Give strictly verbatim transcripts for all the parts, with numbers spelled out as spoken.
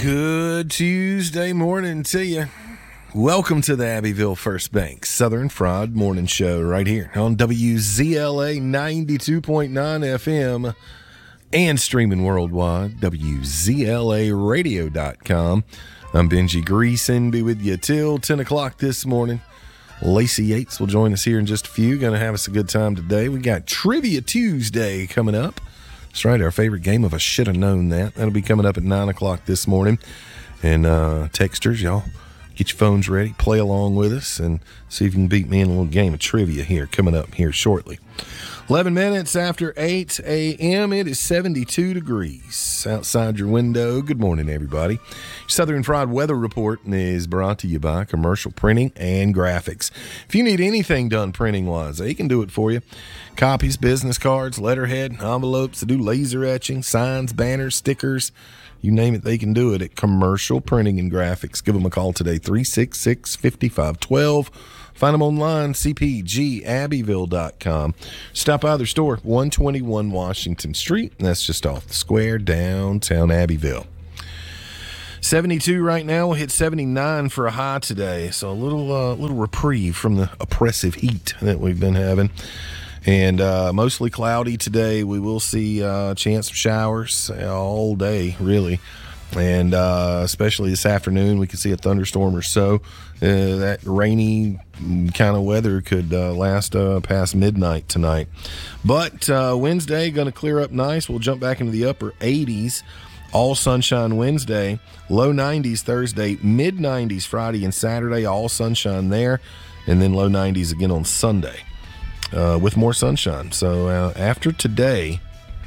Good Tuesday morning to you. Welcome to the Abbeville First Bank Southern Fried Morning Show right here on W Z L A ninety-two point nine F M and streaming worldwide, W Z L A radio dot com. I'm Benji Greason, be with you till ten o'clock this morning. Lacey Yates will join us here in just a few. Going to have us a good time today. We got Trivia Tuesday coming up. That's right, our favorite game of I Should Have Known That. That'll be coming up at nine o'clock this morning. And uh, texters, y'all, get your phones ready, play along with us, and see if you can beat me in a little game of trivia here coming up here shortly. eleven minutes after eight a.m., it is seventy-two degrees outside your window. Good morning, everybody. Southern Fried Weather Report is brought to you by Commercial Printing and Graphics. If you need anything done printing-wise, they can do it for you. Copies, business cards, letterhead, envelopes, they do laser etching, signs, banners, stickers. You name it, they can do it at Commercial Printing and Graphics. Give them a call today, three six six, five five one two. Find them online, c p g abbeville dot com. Stop by their store, one twenty-one Washington Street. And that's just off the square, downtown Abbeville. seventy-two right now. We'll hit seventy-nine for a high today. So a little, uh, little reprieve from the oppressive heat that we've been having. And uh, mostly cloudy today. We will see a uh, chance of showers all day, really. And uh, especially this afternoon, we could see a thunderstorm or so. Uh, that rainy kind of weather could uh, last uh, past midnight tonight. But uh, Wednesday, going to clear up nice. We'll jump back into the upper eighties. All sunshine Wednesday. Low nineties Thursday. Mid nineties Friday and Saturday. All sunshine there. And then low nineties again on Sunday uh, with more sunshine. So uh, after today,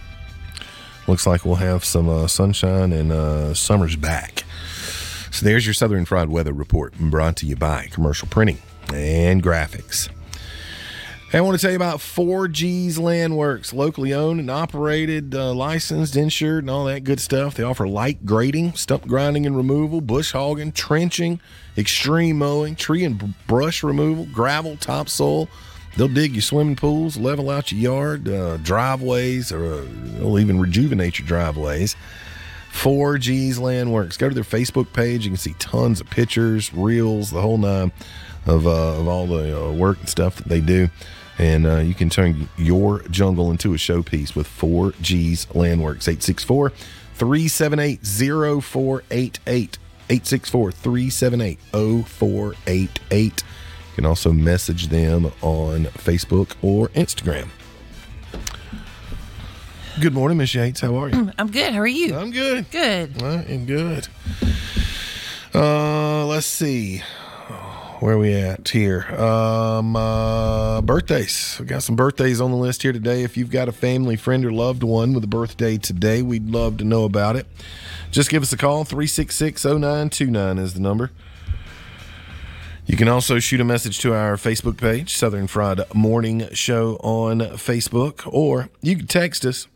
looks like we'll have some uh, sunshine and uh, summer's back. So there's your Southern Fried Weather Report, brought to you by Commercial Printing and Graphics. I want to tell you about four G's Landworks, locally owned and operated, uh, licensed, insured, and all that good stuff. They offer light grading, stump grinding and removal, bush hogging, trenching, extreme mowing, tree and brush removal, gravel, topsoil. They'll dig your swimming pools, level out your yard, uh, driveways, or uh, they'll even rejuvenate your driveways. four G's Landworks. Go to their Facebook page. You can see tons of pictures, reels, the whole nine of, uh, of all the uh, work and stuff that they do. And uh, you can turn your jungle into a showpiece with four G's Landworks. eight six four, three seven eight, zero four eight eight. eight six four, three seven eight, zero four eight eight. You can also message them on Facebook or Instagram. Good morning, Miss Yates. How are you? I'm good. How are you? I'm good. Good. I am good. Uh, let's see. Where are we at here? Um, uh, birthdays. We got some birthdays on the list here today. If you've got a family, friend, or loved one with a birthday today, we'd love to know about it. Just give us a call. three six six, zero nine two nine is the number. You can also shoot a message to our Facebook page, Southern Fried Morning Show on Facebook, or you can text us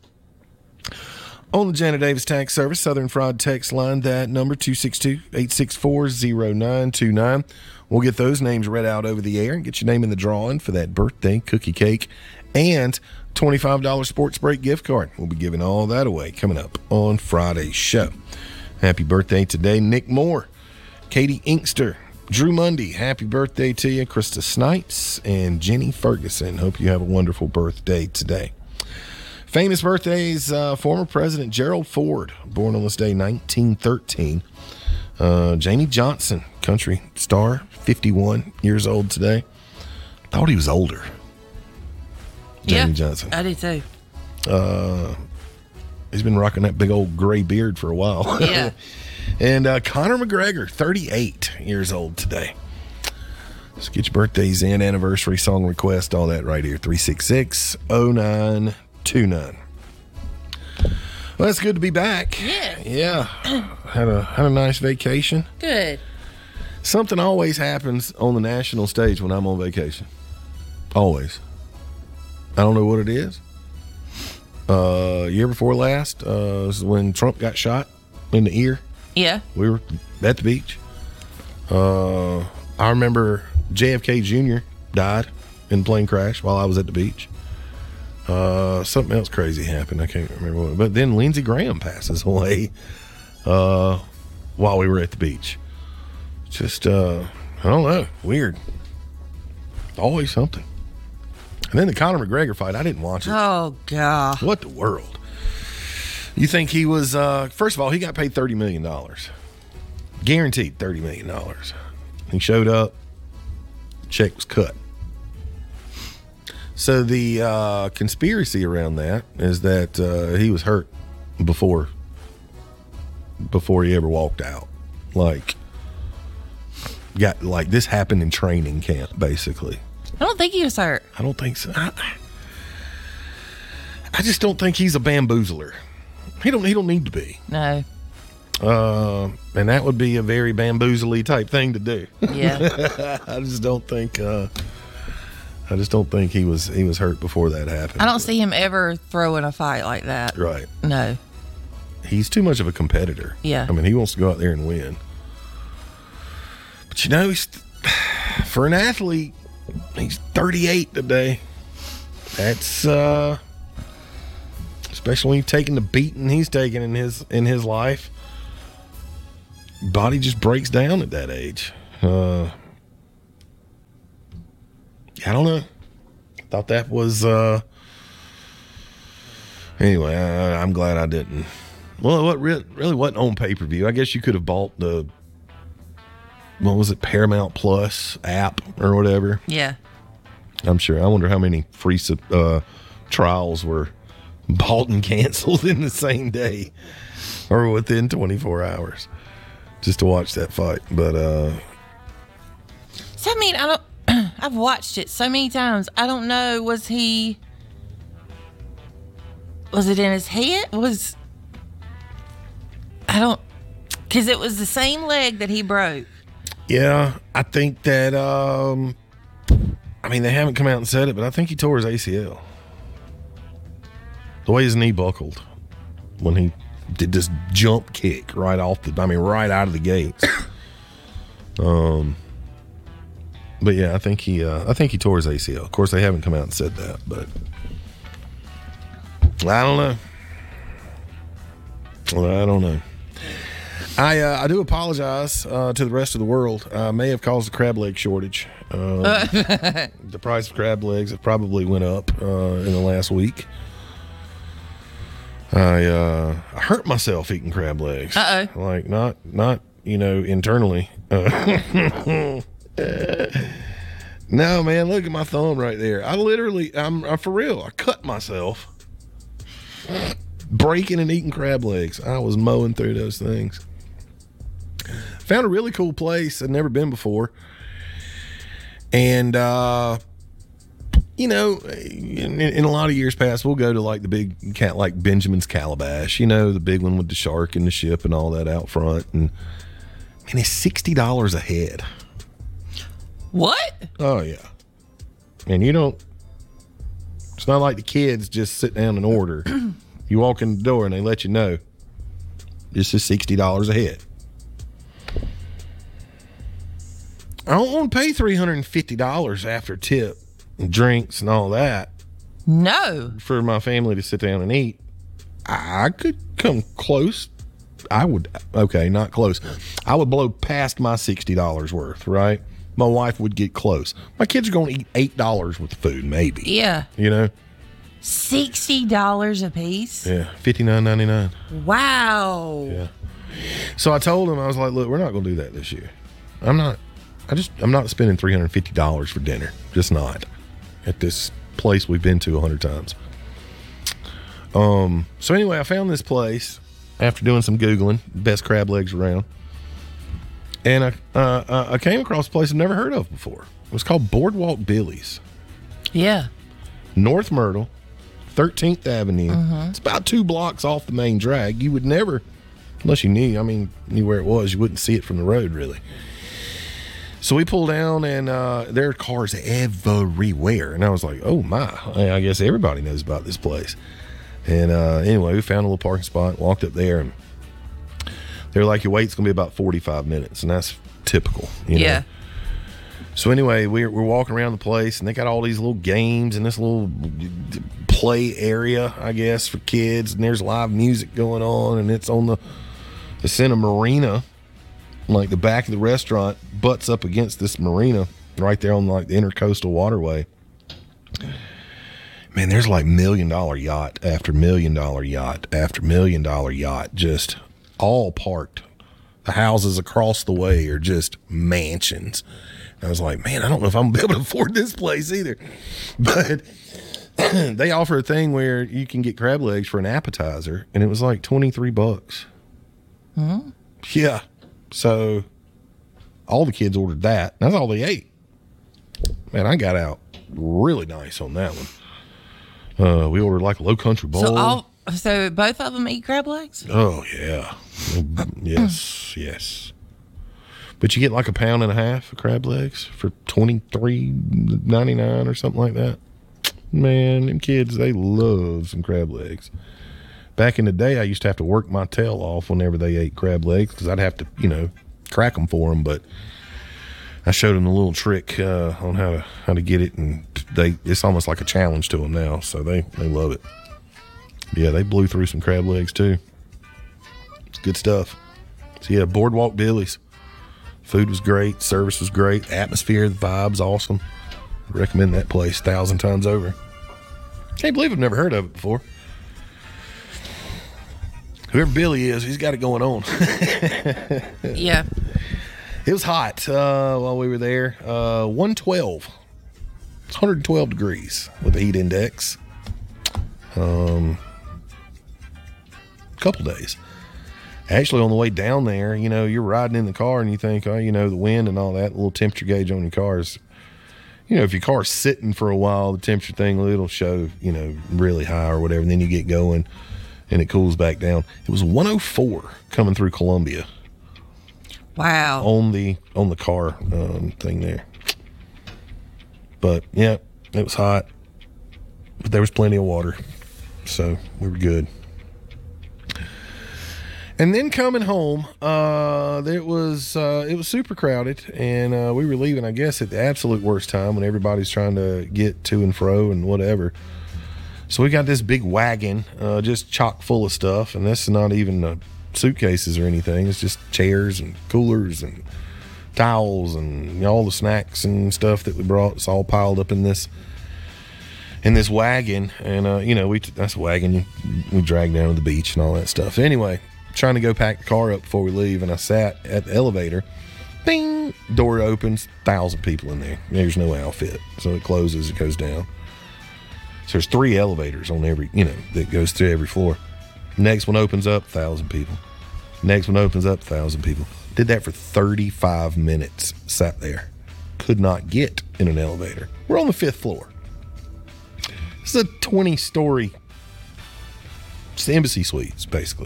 on the Janet Davis Tax Service, Southern Fried text line, that number two six two, eight six four, zero nine two nine. We'll get those names read out over the air and get your name in the drawing for that birthday cookie cake and twenty-five dollars Sports Break gift card. We'll be giving all that away coming up on Friday's show. Happy birthday today, Nick Moore, Katie Inkster, Drew Mundy, happy birthday to you, Krista Snipes, and Jenny Ferguson. Hope you have a wonderful birthday today. Famous birthdays, uh, former President Gerald Ford, born on this day, nineteen thirteen. Uh, Jamie Johnson, country star, fifty-one years old today. Thought he was older. Jamie yeah, Johnson. I do too. Uh, he's been rocking that big old gray beard for a while. Yeah. And uh, Conor McGregor, thirty-eight years old today. So get your birthdays in, anniversary, song request, all that right here. three six six, zero nine two nine. Well, it's good to be back. Yeah. Yeah. Had a had a nice vacation. Good. Something always happens on the national stage when I'm on vacation. Always. I don't know what it is. Uh, year before last uh, was when Trump got shot in the ear. Yeah. We were at the beach. Uh, I remember J F K Junior died in a plane crash while I was at the beach. Uh, something else crazy happened. I can't remember what. But then Lindsey Graham passes away uh, while we were at the beach. Just, uh, I don't know, weird. Always something. And then the Conor McGregor fight, I didn't watch it. Oh, God. What the world? You think he was, uh, first of all, he got paid thirty million dollars. Guaranteed thirty million dollars. He showed up, check was cut. So the uh, conspiracy around that is that uh, he was hurt before before he ever walked out. Like, got like this happened in training camp, basically. I don't think he was hurt. I don't think so. I, I just don't think he's a bamboozler. He don't. He don't need to be. No. Uh, and that would be a very bamboozly type thing to do. Yeah. I just don't think. Uh, I just don't think he was. He was hurt before that happened. I don't see him ever throwing a fight like that. Right. No. He's too much of a competitor. Yeah. I mean, he wants to go out there and win. But you know, he's, for an athlete, he's thirty-eight today. That's uh, especially when you're taking the beating he's taking in his in his life. Body just breaks down at that age. Uh, I don't know. Thought that was. Uh, anyway, I, I'm glad I didn't. Well, what really, really wasn't on pay per view. I guess you could have bought the. What was it, Paramount Plus app or whatever? Yeah. I'm sure. I wonder how many free uh, trials were bought and canceled in the same day or within twenty-four hours just to watch that fight. But, uh, so, I mean, I don't, I've watched it so many times. I don't know. Was he, was it in his head? Was, I don't, because it was the same leg that he broke. yeah, I think that, um, I mean, they haven't come out and said it, but I think he tore his A C L. The way his knee buckled when he did this jump kick right off the, I mean, right out of the gates. um, but yeah, I think he, uh, I think he tore his A C L. Of course, they haven't come out and said that, but I don't know. Well, I don't know. I uh, I do apologize uh, to the rest of the world. I uh, may have caused a crab leg shortage. Um, the price of crab legs have probably went up uh, in the last week. I uh, I hurt myself eating crab legs. Uh oh. Like not not you know internally. Uh, no man, look at my thumb right there. I literally I'm, I'm for real. I cut myself breaking and eating crab legs. I was mowing through those things. Found a really cool place I'd never been before. And, uh, you know, in, in a lot of years past, we'll go to like the big cat, like Benjamin's Calabash, you know, the big one with the shark and the ship and all that out front. And, man, it's sixty dollars a head. What? Oh, yeah. And you don't, it's not like the kids just sit down and order. You walk in the door and they let you know this is sixty dollars a head. I don't want to pay three hundred fifty dollars after tip and drinks and all that. No. For my family to sit down and eat. I could come close. I would, okay, not close. I would blow past my sixty dollars worth, right? My wife would get close. My kids are going to eat eight dollars worth of food, maybe. Yeah. You know? sixty dollars a piece? Yeah, fifty-nine ninety-nine. Wow. Yeah. So I told them, I was like, look, we're not going to do that this year. I'm not. I just, I'm not spending three hundred fifty dollars for dinner. Just not. At this place we've been to a hundred times. Um. So anyway, I found this place after doing some Googling, best crab legs around. And I, uh, I came across a place I've never heard of before. It was called Boardwalk Billy's. Yeah. North Myrtle, thirteenth Avenue. Mm-hmm. It's about two blocks off the main drag. You would never, unless you knew, I mean, knew where it was, you wouldn't see it from the road, really. So we pulled down, and uh, there are cars everywhere. And I was like, oh, my. I guess everybody knows about this place. And uh, anyway, we found a little parking spot, walked up there, and they were like, your wait's going to be about forty-five minutes. And that's typical, you know? Yeah. So anyway, we're, we're walking around the place, and they got all these little games and this little play area, I guess, for kids. And there's live music going on, and it's on the, the Santa Marina. like the back of the restaurant butts up against this marina right there on like the intercoastal waterway. Man, there's like million dollar yacht after million dollar yacht after million dollar yacht just all parked. The houses across the way are just mansions. I was like, man, I don't know if I'm going to be able to afford this place either. But they offer a thing where you can get crab legs for an appetizer, and it was like twenty-three bucks. Mm-hmm. Yeah. So all the kids ordered that. That's all they ate. Man, I got out really nice on that one. Uh, we ordered like a low country bowl. So all, so both of them eat crab legs? Oh, yeah. Yes, yes. But you get like a pound and a half of crab legs for twenty-three ninety-nine or something like that. Man, them kids, they love some crab legs. Back in the day, I used to have to work my tail off whenever they ate crab legs because I'd have to, you know, crack them for them. But I showed them a little trick uh, on how to how to get it, and they it's almost like a challenge to them now. So they, they love it. Yeah, they blew through some crab legs too. It's good stuff. So yeah, Boardwalk Billy's. Food was great. Service was great. Atmosphere, the vibes, awesome. I recommend that place a thousand times over. Can't believe I've never heard of it before. Whoever Billy is, he's got it going on. Yeah. It was hot uh, while we were there. Uh, one twelve. It's one hundred twelve degrees with the heat index. Um, couple days. Actually, on the way down there, you know, you're riding in the car and you think, oh, you know, the wind and all that, the little temperature gauge on your car is, you know, if your car's sitting for a while, the temperature thing, it'll show, you know, really high or whatever. And then you get going and it cools back down. It was one oh four coming through Columbia. Wow. On the, on the car um, thing there. But, yeah, it was hot. But there was plenty of water. So we were good. And then coming home, uh, it was uh, it was super crowded, and uh, we were leaving, I guess, at the absolute worst time when everybody's trying to get to and fro and whatever. So we got this big wagon, uh, just chock full of stuff, and this is not even uh, suitcases or anything. It's just chairs and coolers and towels and you know, all the snacks and stuff that we brought. It's all piled up in this in this wagon, and uh, you know, we that's a wagon we dragged down to the beach and all that stuff. Anyway. Trying to go pack the car up before we leave, and I sat at the elevator. Bing! Door opens, thousand people in there. There's no outfit, so it closes, it goes down. So there's three elevators on every, you know, that goes through every floor. Next one opens up, thousand people. Next one opens up, thousand people. Did that for thirty-five minutes. Sat there, could not get in an elevator. We're on the fifth floor. It's a twenty-story. It's the Embassy Suites, basically.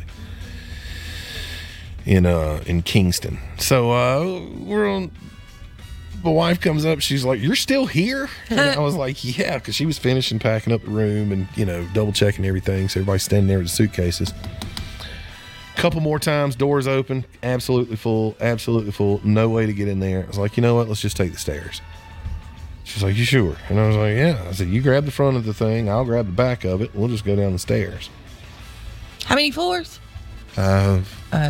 In uh in Kingston. So uh we're on my wife comes up, she's like, "You're still here?" And I was like, yeah, because she was finishing packing up the room and, you know, double checking everything. So everybody's standing there with the suitcases. Couple more times, doors open, absolutely full, absolutely full, no way to get in there. I was like, you know what, let's just take the stairs. She's like, you sure? And I was like, yeah. I said, you grab the front of the thing, I'll grab the back of it, we'll just go down the stairs. How many floors? Uh, Uh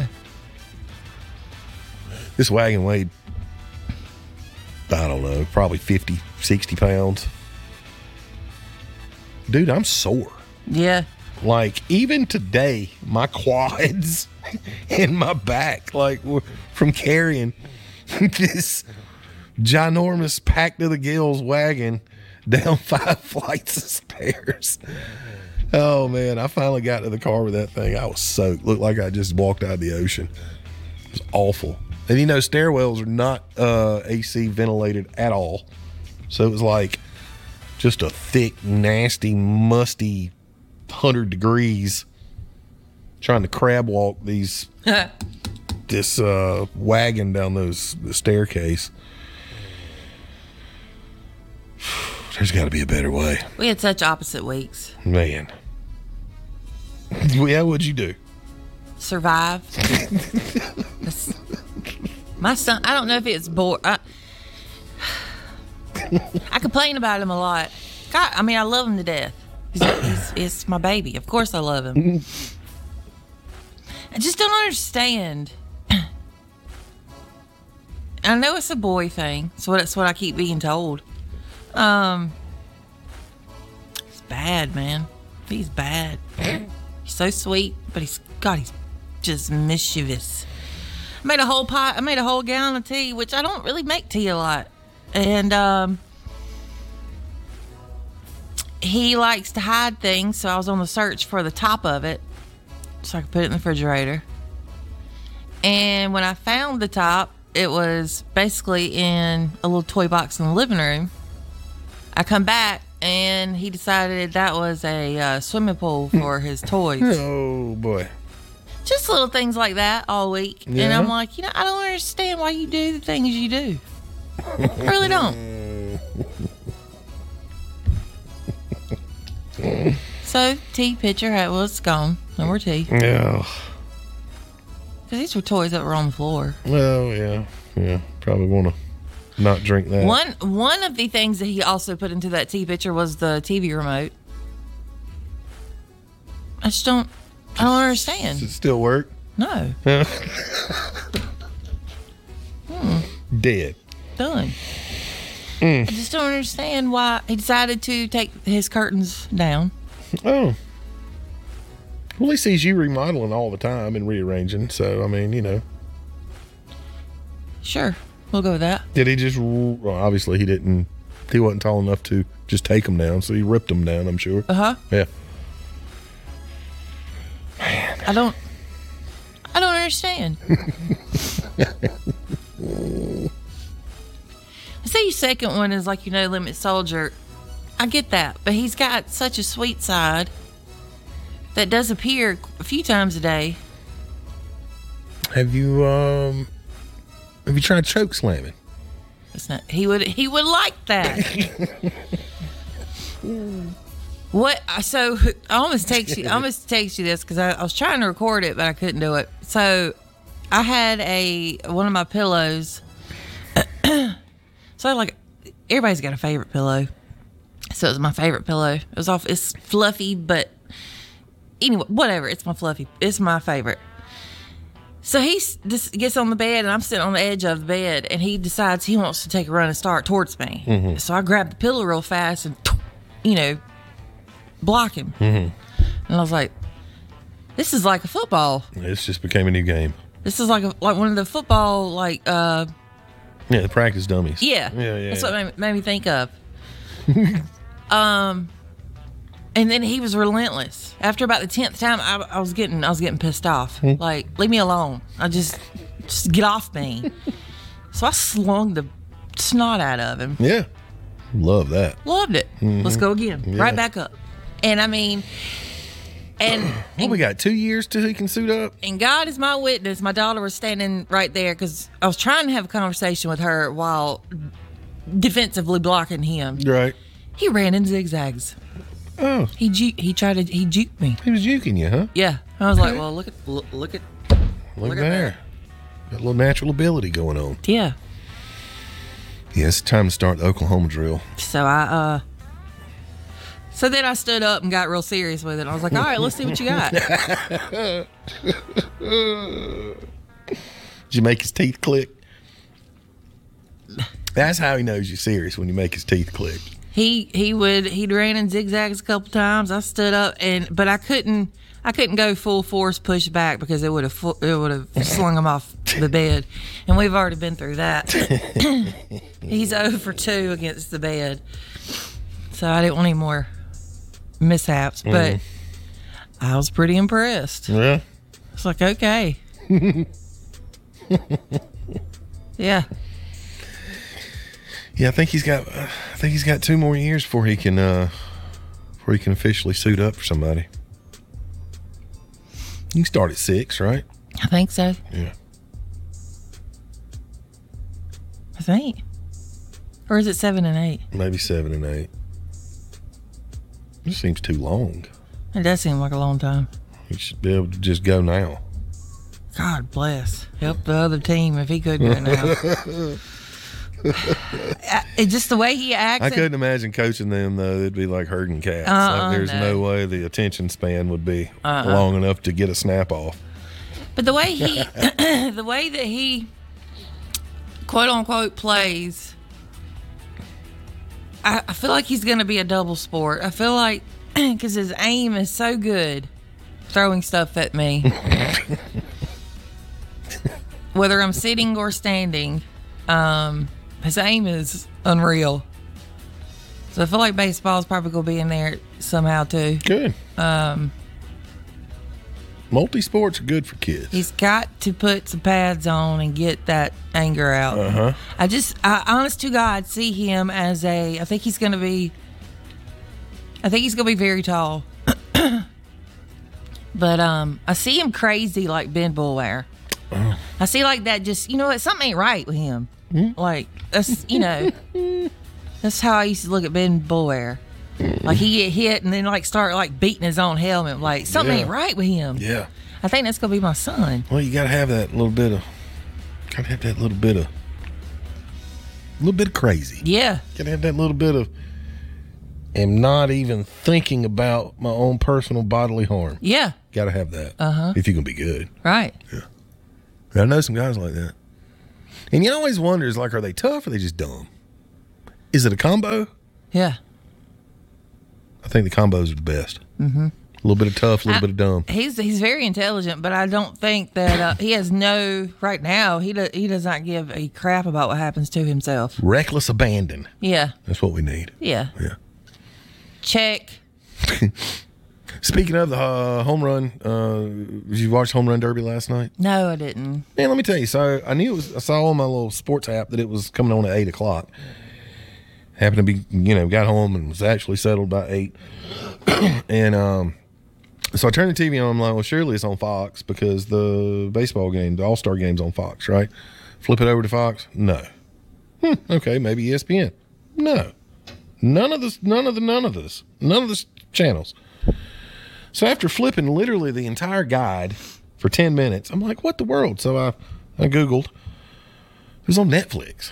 This wagon weighed, I don't know, probably fifty, sixty pounds. Dude, I'm sore. Yeah. Like, even today, my quads and my back, like, from carrying this ginormous packed to the gills wagon down five flights of stairs. Oh, man, I finally got to the car with that thing. I was soaked. Looked like I just walked out of the ocean. It was awful. And, you know, stairwells are not uh, A C ventilated at all. So it was like just a thick, nasty, musty one hundred degrees trying to crab walk these this uh, wagon down those the staircase. There's got to be a better way. We had such opposite weeks. Man. Yeah, what'd you do? Survive. My son, I don't know if it's bored. I, I complain about him a lot. God, I mean, I love him to death. He's, he's, it's my baby. Of course I love him. I just don't understand I know it's a boy thing. So that's what I keep being told. Um, he's bad, man. He's bad. He's so sweet, but he's God. He's just mischievous. I made a whole pot. I made a whole gallon of tea, which I don't really make tea a lot, and um, he likes to hide things. So I was on the search for the top of it, so I could put it in the refrigerator. And when I found the top, it was basically in a little toy box in the living room. I come back, and he decided that was a uh, swimming pool for his toys. Oh, boy. Just little things like that all week. Yeah. And I'm like, you know, I don't understand why you do the things you do. I really don't. So, tea pitcher, well, it's gone. No more tea. Yeah. Because these were toys that were on the floor. Well, yeah. Yeah. Probably want to not drink that. One one of the things that he also put into that tea pitcher was the T V remote. I just don't, I don't understand. Does it still work? No. hmm. Dead. Done. Mm. I just don't understand why he decided to take his curtains down. Oh. Well, he sees you remodeling all the time and rearranging. So, I mean, you know. Sure. We'll go with that. Did he just, well, obviously he didn't, he wasn't tall enough to just take them down. So he ripped them down, I'm sure. Uh-huh. Yeah. Man. I don't, I don't understand. I say your second one is like, you know, Limit Soldier. I get that. But he's got such a sweet side that does appear a few times a day. Have you, um, have you tried choke slamming? It's not, he would, he would like that. What? So I almost text you. I almost text you this because I, I was trying to record it, but I couldn't do it. So I had a one of my pillows. So like everybody's got a favorite pillow. So it was my favorite pillow. It was off. It's fluffy, but anyway, whatever. It's my fluffy. It's my favorite. So he just gets on the bed, and I'm sitting on the edge of the bed, and he decides he wants to take a run and start towards me. Mm-hmm. So I grab the pillow real fast and, you know, block him. Mm-hmm. And I was like, this is like a football. This just became a new game. This is like a, like one of the football, like, uh, yeah, the practice dummies. Yeah. Yeah, yeah. That's yeah. what made, made me think of. um, and then he was relentless. After about the tenth time, I, I was getting, I was getting pissed off. Hmm. Like, leave me alone. I just, just get off me. So I slung the snot out of him. Yeah. Love that. Loved it. Mm-hmm. Let's go again. Yeah. Right back up. And I mean, and well, and, we got two years till he can suit up. And God is my witness. My daughter was standing right there because I was trying to have a conversation with her while defensively blocking him. Right. He ran in zigzags. Oh. He ju- he tried to he juked me. He was juking you, huh? Yeah. I was okay. like, well, look at look, look at look, look there. At got a little natural ability going on. Yeah. Yeah, it's time to start the Oklahoma drill. So I uh. So then I stood up and got real serious with it. I was like, all right, let's see what you got. Did you make his teeth click? That's how he knows you're serious, when you make his teeth click. He he would he'd ran in zigzags a couple times. I stood up and but I couldn't I couldn't go full force push back because it would have it would have slung him off the bed, and we've already been through that. He's zero for two against the bed, so I didn't want any more mishaps. But mm. I was pretty impressed. Yeah, it's like okay, yeah. Yeah, I think he's got. Uh, I think he's got two more years before he can. Uh, before he can officially suit up for somebody. You can start at six, right? I think so. Yeah. I think. Or is it seven and eight? Maybe seven and eight. It seems too long. It does seem like a long time. He should be able to just go now. God bless. Help the other team if he could go now. It's just the way he acts. I couldn't imagine coaching them, though. It'd be like herding cats. Uh-uh, like there's no. no way the attention span would be uh-uh. long enough to get a snap off. But the way he, the way that he quote unquote plays, I, I feel like he's going to be a double sport. I feel like because his aim is so good, throwing stuff at me, whether I'm sitting or standing, um, his aim is unreal. So I feel like baseball is probably going to be in there somehow too. Good. Um, Multi-sports are good for kids. He's got to put some pads on and get that anger out. Uh-huh. I just, I, honest to God, see him as a, I think he's going to be, I think he's going to be very tall. But um, I see him crazy like Ben Boulware. Oh. I see like that just, you know what, something ain't right with him. Mm-hmm. Like, that's, you know, that's how I used to look at Ben Boulware. Like he get hit and then like start like beating his own helmet. Like something yeah. ain't right with him. Yeah. I think that's gonna be my son. Well, you gotta have that little bit of, gotta have that little bit of, a little bit of crazy. Yeah. Gotta have that little bit of, am not even thinking about my own personal bodily harm. Yeah. Gotta have that. Uh huh. If you're gonna be good. Right. Yeah. I know some guys like that. And you always wonder, is like, are they tough or are they just dumb? Is it a combo? Yeah. I think the combos are the best. Mm-hmm. A little bit of tough, a little I, bit of dumb. He's he's very intelligent, but I don't think that uh, he has no right now. He do, he does not give a crap about what happens to himself. Reckless abandon. Yeah, that's what we need. Yeah, yeah. Check. Speaking of the uh, home run, uh, did you watch Home Run Derby last night? No, I didn't. Man, let me tell you. So I knew it was. I saw on my little sports app that it was coming on at eight o'clock. Happened to be, you know, got home and was actually settled by eight. and um, so I turned the T V on. I'm like, well, surely it's on Fox because the baseball game, the All-Star game's on Fox, right? Flip it over to Fox. No. Hmm, okay, maybe E S P N. No. None of this, none of the, none of this, none of the channels. So after flipping literally the entire guide for ten minutes, I'm like, what the world? So I, I Googled. It was on Netflix.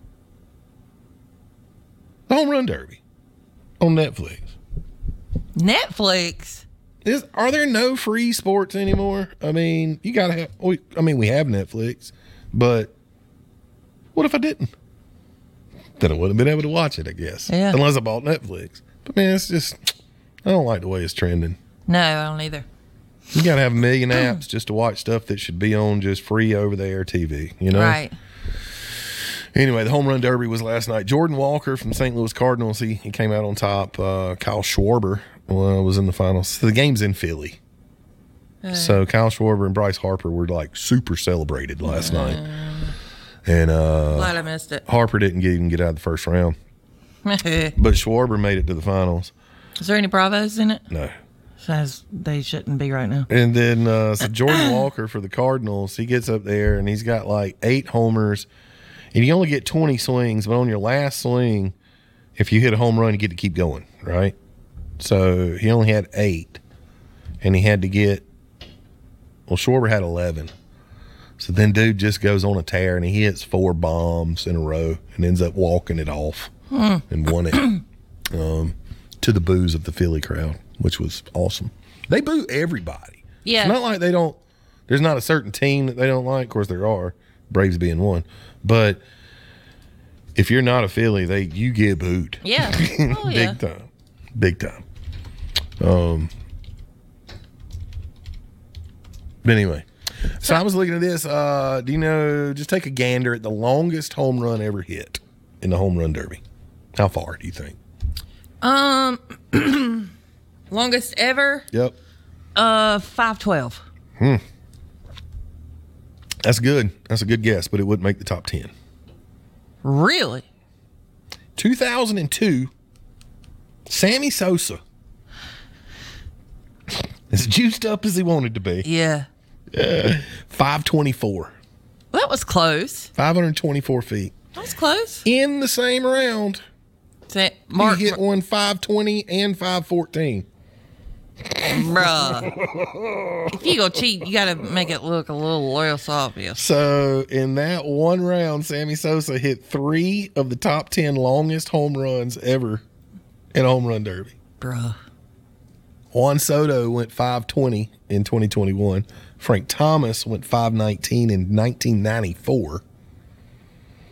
The Home Run Derby on Netflix. Netflix? Is are there no free sports anymore? I mean, you gotta have. We, I mean, we have Netflix, but what if I didn't? Then I wouldn't have been able to watch it, I guess. Yeah. Unless I bought Netflix. But man, it's just, I don't like the way it's trending. No, I don't either. You gotta have a million apps just to watch stuff that should be on just free over the air T V. You know, right? Anyway, the Home Run Derby was last night. Jordan Walker from Saint Louis Cardinals, he, he came out on top. Uh, Kyle Schwarber uh, was in the finals. So the game's in Philly. Uh, so Kyle Schwarber and Bryce Harper were like super celebrated last uh, night. And uh, glad I missed it. Harper didn't get, even get out of the first round. But Schwarber made it to the finals. Is there any Bravos in it? No. Says they shouldn't be right now. And then uh, so Jordan Walker for the Cardinals, he gets up there and he's got like eight homers. And you only get twenty swings, but on your last swing, if you hit a home run, you get to keep going, right? So he only had eight, and he had to get, well, Schwarber had eleven. So then dude just goes on a tear, and he hits four bombs in a row and ends up walking it off hmm. and won it um, to the boos of the Philly crowd, which was awesome. They boo everybody. Yeah. It's not like they don't, there's not a certain team that they don't like. Of course, there are, Braves being one. But if you're not a Philly, they you get booed. Yeah. Oh, Big yeah. time. Big time. Um, but anyway, so I was looking at this. Uh, do you know, just take a gander at the longest home run ever hit in the Home Run Derby. How far do you think? Um, longest ever? Yep. Uh, five twelve. Hmm. That's good. That's a good guess, but it wouldn't make the top ten. Really? two thousand two, Sammy Sosa. As juiced up as he wanted to be. Yeah. Uh, five twenty-four. Well, that was close. five hundred twenty-four feet. That was close. In the same round, Say, Mark, he hit one five twenty and five fourteen. Bruh. If you go cheat, you got to make it look a little less obvious. So, in that one round, Sammy Sosa hit three of the top ten longest home runs ever in a home run derby. Bruh. Juan Soto went five twenty in twenty twenty-one. Frank Thomas went five nineteen in nineteen ninety-four.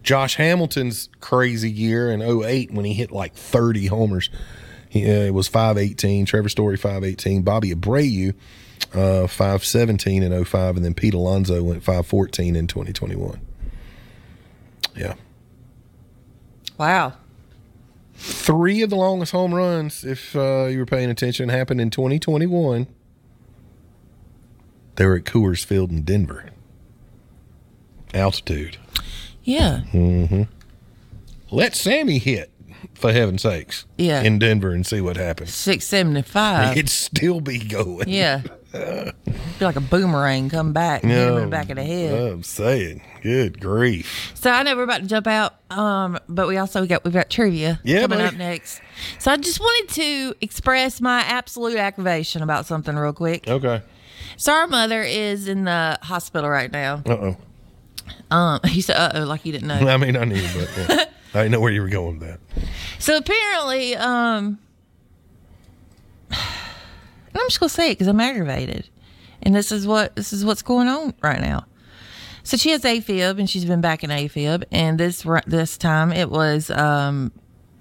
Josh Hamilton's crazy year in oh eight when he hit like thirty homers. He, uh, it was five eighteen. Trevor Story, five eighteen. Bobby Abreu, uh, five seventeen in oh five. And then Pete Alonso went five fourteen in twenty twenty-one. Yeah. Wow. Three of the longest home runs, if uh, you were paying attention, happened in twenty twenty-one. They were at Coors Field in Denver. Altitude. Yeah. Mm-hmm. Let Sammy hit, for heaven's sakes, Yeah. in Denver and see what happens. six seventy-five. It'd still be going. Yeah. Feel like a boomerang come back and hit him in the back of the head. I'm saying, good grief. So I know we're about to jump out, um, but we also got we've got trivia Yeah, coming buddy. up next. So I just wanted to express my absolute aggravation about something real quick. Okay. So our mother is in the hospital right now. Uh-oh. Um, he said, "Uh oh," like you didn't know. I mean, I knew, but yeah. I didn't know where you were going with that. So apparently, um, I'm just gonna say it because I'm aggravated, and this is what this is what's going on right now. So she has AFib, and she's been back in AFib, and this this time it was um,